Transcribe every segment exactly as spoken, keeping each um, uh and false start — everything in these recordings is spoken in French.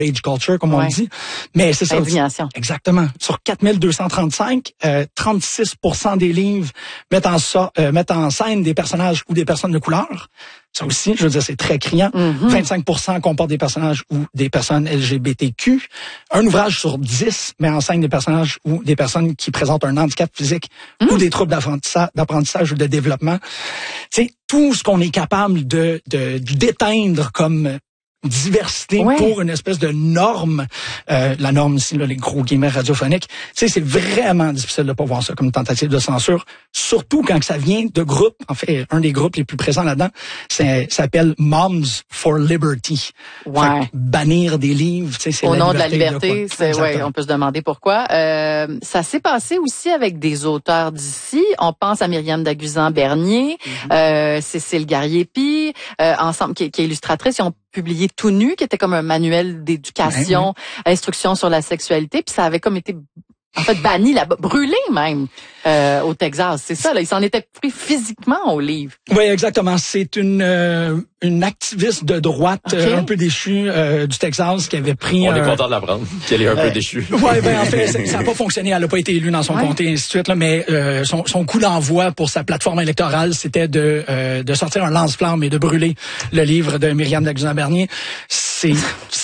rage culture, comme ouais. on dit. Mais c'est ça. Indignation. Exactement. Sur quatre mille deux cent trente-cinq, euh, trente-six pour cent des livres mettent en, so, euh, mettent en scène des personnages ou des personnes de couleur. Ça aussi, je veux dire, c'est très criant. Mm-hmm. vingt-cinq pour cent comportent des personnages ou des personnes L G B T Q. Un ouvrage sur dix met en scène des personnages ou des personnes qui présentent un handicap physique mm. ou des troubles d'apprentissage, d'apprentissage ou de développement. C'est tout ce qu'on est capable de, de, d'éteindre comme diversité ouais. pour une espèce de norme, euh, la norme ici, là, les gros guillemets radiophoniques. Tu sais, c'est vraiment difficile de pas voir ça comme une tentative de censure, surtout quand ça vient de groupes. En fait, un des groupes les plus présents là-dedans, c'est s'appelle Moms for Liberty. Ouais. Fait que bannir des livres, tu sais, c'est au la nom liberté de la liberté, de c'est ouais, on peut se demander pourquoi. Euh, ça s'est passé aussi avec des auteurs d'ici. On pense à Myriam Daguzan-Bernier, mm-hmm. euh, Cécile Garriépi, euh, ensemble qui, qui est illustratrice. Ils ont publié Tout nu, qui était comme un manuel d'éducation, ouais, ouais. instruction sur la sexualité, puis ça avait comme été en fait banni là-bas, brûlé même euh, au Texas. C'est ça, là, il s'en était pris physiquement au livre. Oui, exactement. C'est une euh, une activiste de droite okay. euh, un peu déchue euh, du Texas qui avait pris. On euh, est content de l'apprendre qu'elle est un euh, peu déchue. Oui, ben en fait, ça n'a pas fonctionné. Elle n'a pas été élue dans son ouais. comté et ainsi de suite. Là, mais euh, son, son coup d'envoi pour sa plateforme électorale, c'était de euh, de sortir un lance-flamme et de brûler le livre de Myriam Daguzan-Bernier. C'est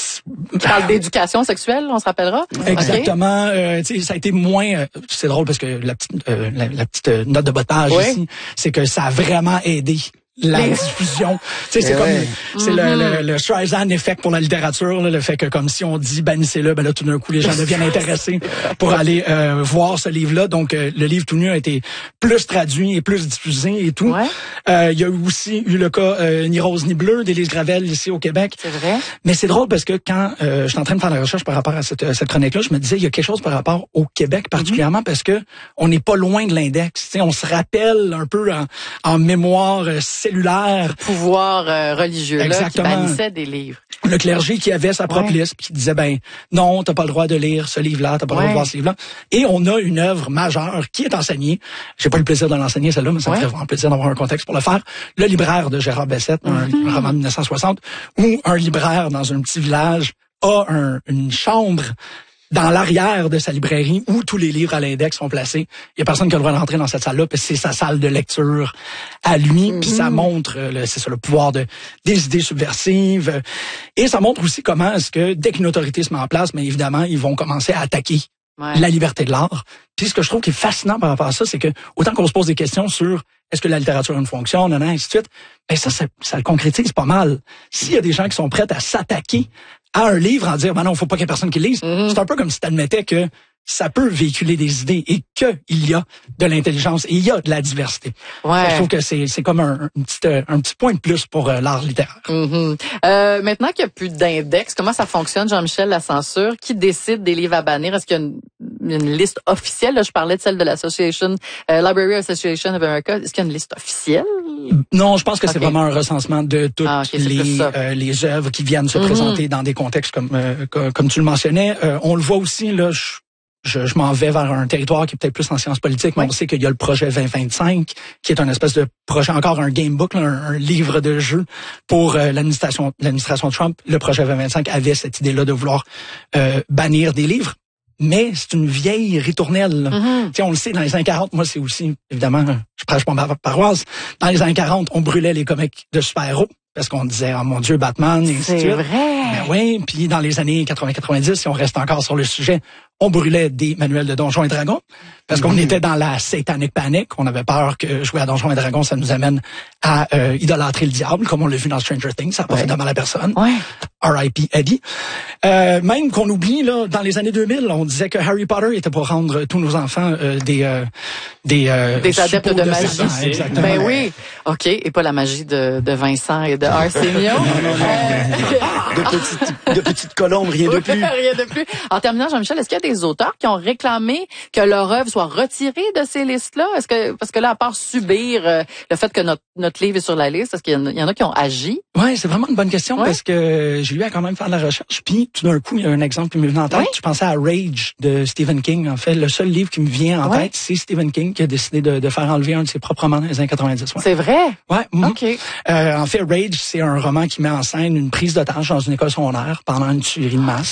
Tu parles d'éducation sexuelle, on se rappellera? Exactement. Okay. Euh, tu sais, ça a été moins... Euh, c'est drôle parce que la petite, euh, la, la petite note de bas de page oui. ici, c'est que ça a vraiment aidé la Les... diffusion. Tu sais, c'est ouais. comme c'est mm-hmm. le, le, le Streisand effect pour la littérature, là, le fait que comme si on dit bannissez-le, ben là tout d'un coup les gens deviennent intéressés pour aller euh, voir ce livre-là. Donc euh, le livre Tout nu a été plus traduit et plus diffusé et tout. Ouais. Euh, il y a aussi eu le cas euh, Ni rose ni bleu d'Élise Gravel ici au Québec. C'est vrai. Mais c'est drôle parce que quand euh, je suis en train de faire la recherche par rapport à cette, cette chronique-là, je me disais il y a quelque chose par rapport au Québec particulièrement mm-hmm. parce que on n'est pas loin de l'index. Tu sais, on se rappelle un peu en, en mémoire euh, cellulaire. Le pouvoir euh, religieux Exactement. Là, qui bannissait des livres. Le clergé qui avait sa propre ouais. liste, qui disait ben non, t'as pas le droit de lire ce livre-là, t'as pas le droit ouais. de voir ce livre-là. Et on a une œuvre majeure qui est enseignée. J'ai pas eu le plaisir de l'enseigner celle-là, mais ça me ouais. ferait vraiment plaisir d'avoir un contexte pour le faire. Le libraire de Gérard Bessette, mm-hmm. un roman de mille neuf cent soixante, où un libraire dans un petit village a un, une chambre dans l'arrière de sa librairie où tous les livres à l'index sont placés. Il y a personne qui a le droit de rentrer dans cette salle-là, puis c'est sa salle de lecture à lui, mm-hmm. puis ça montre, le, c'est ça, le pouvoir de des idées subversives. Et ça montre aussi comment est-ce que, dès qu'une autorité se met en place, mais évidemment, ils vont commencer à attaquer ouais. la liberté de l'art. Puis ce que je trouve qui est fascinant par rapport à ça, c'est que autant qu'on se pose des questions sur est-ce que la littérature a une fonction, non, non, ainsi de suite, ben ça, ça, ça le concrétise pas mal. S'il y a des gens qui sont prêts à s'attaquer à un livre en dire, ben non, faut pas qu'il y ait personne qui le lise, mm-hmm. c'est un peu comme si tu admettais que ça peut véhiculer des idées et qu'il y a de l'intelligence et il y a de la diversité. Ouais. Je trouve que c'est c'est comme un, un petit un petit point de plus pour euh, l'art littéraire. Mm-hmm. Euh, maintenant qu'il n'y a plus d'index, comment ça fonctionne, Jean-Michel, la censure? Qui décide des livres à bannir? Est-ce qu'il y a une, une liste officielle? Là, je parlais de celle de l'Association euh, Library Association of America. Est-ce qu'il y a une liste officielle? Non, je pense que okay. c'est vraiment un recensement de toutes ah, okay, les euh, les œuvres qui viennent se mm-hmm. présenter dans des contextes comme euh, comme, comme tu le mentionnais. Euh, on le voit aussi là. Je, Je, je m'en vais vers un territoire qui est peut-être plus en sciences politiques, mais oui. on sait qu'il y a le projet vingt vingt-cinq, qui est un espèce de projet, encore un gamebook, là, un, un livre de jeu pour euh, l'administration l'administration Trump. Le projet vingt vingt-cinq avait cette idée-là de vouloir euh, bannir des livres, mais c'est une vieille ritournelle. Mm-hmm. Tu sais, on le sait, dans les années quarante, moi c'est aussi, évidemment, je prêche pas ma paroisse, dans les années quarante, on brûlait les comics de super-héros. Parce qu'on disait, oh mon Dieu, Batman, et ainsi de suite. C'est vrai. Ben oui, puis dans les années quatre-vingts quatre-vingt-dix, si on reste encore sur le sujet, on brûlait des manuels de Donjons et Dragons. Parce qu'on mmh. était dans la satanic panic. On avait peur que jouer à Donjons et Dragons, ça nous amène à euh, idolâtrer le diable, comme on l'a vu dans Stranger Things. Ça n'a pas ouais. fait de mal à personne. Ouais. R I P Eddie. Euh, même qu'on oublie, là, dans les années deux mille, on disait que Harry Potter était pour rendre tous nos enfants euh, des... Euh, des euh, des adeptes de, de magie. Satan, exactement. Ben oui. OK. Et pas la magie de, de Vincent et de Arsenio. non, non, non. Euh... de, petites, de petites colombes, rien de plus. Rien de plus. En terminant, Jean-Michel, est-ce qu'il y a des auteurs qui ont réclamé que leur œuvre soit retirée de ces listes-là? Est-ce que, parce que là, à part subir euh, le fait que notre, notre livre est sur la liste, est-ce qu'il y en a, il y en a qui ont agi? Oui, c'est vraiment une bonne question ouais. parce que j'ai eu à quand même faire de la recherche. Puis, tout d'un coup, il y a un exemple qui me vient en tête. Oui? Je pensais à Rage de Stephen King. En fait, le seul livre qui me vient en ouais. tête, c'est Stephen King qui a décidé de, de faire enlever un de ses propres romans dans les années quatre-vingt-dix. Ouais. C'est vrai? Ouais. Mm-hmm. OK. Euh, en fait, Rage, c'est un roman qui met en scène une prise d'otage dans une école secondaire pendant une tuerie de masse.